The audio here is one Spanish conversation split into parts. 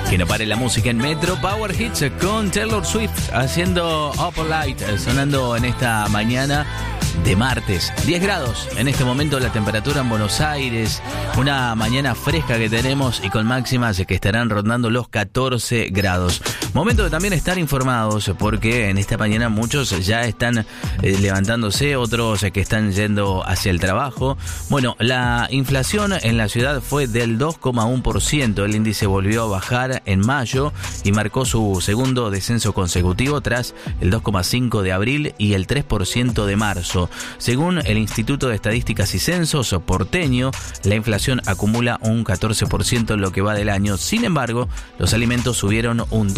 Que no pare la música en Metro Power Hits con Taylor Swift haciendo Up All Night, sonando en esta mañana de martes. 10 grados en este momento la temperatura en Buenos Aires, una mañana fresca que tenemos y con máximas que estarán rondando los 14 grados. Momento de también estar informados porque en esta mañana muchos ya están levantándose, otros que están yendo hacia el trabajo. Bueno, la inflación en la ciudad fue del 2,1%, el índice volvió a bajar en mayo y marcó su segundo descenso consecutivo tras el 2,5% de abril y el 3% de marzo. Según el Instituto de Estadísticas y Censos porteño, la inflación acumula un 14% en lo que va del año. Sin embargo, los alimentos subieron un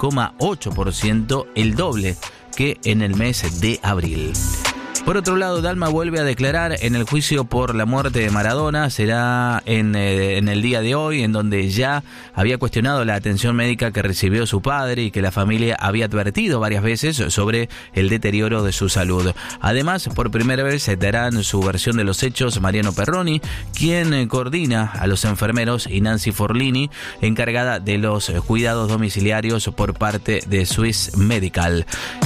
2,8%, el doble que en el mes de abril. Por otro lado, Dalma vuelve a declarar en el juicio por la muerte de Maradona. Será en el día de hoy, en donde ya había cuestionado la atención médica que recibió su padre y que la familia había advertido varias veces sobre el deterioro de su salud. Además, por primera vez se darán su versión de los hechos Mariano Perroni, quien coordina a los enfermeros, y Nancy Forlini, encargada de los cuidados domiciliarios por parte de Swiss Medical.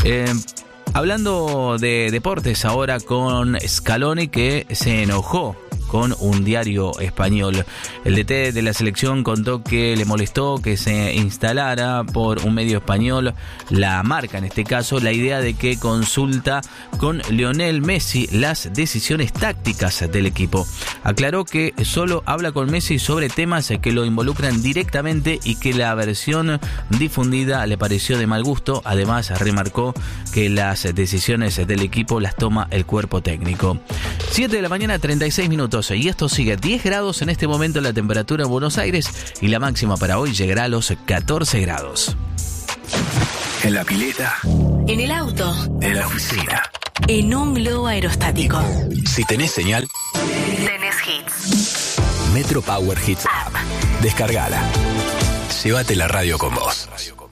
Hablando de deportes ahora con Scaloni, que se enojó con un diario español. El DT de la selección contó que le molestó que se instalara por un medio español, La Marca en este caso, la idea de que consulta con Lionel Messi las decisiones tácticas del equipo. Aclaró que solo habla con Messi sobre temas que lo involucran directamente y que la versión difundida le pareció de mal gusto. Además, remarcó que las decisiones del equipo las toma el cuerpo técnico. 7 de la mañana, 36 minutos. Y esto sigue 10 grados en este momento la temperatura en Buenos Aires y la máxima para hoy llegará a los 14 grados. En la pileta. En el auto. En la oficina. En un globo aerostático. Si tenés señal, Tenés hits. Metro Power Hits App. Descargala. Llévate la radio con vos.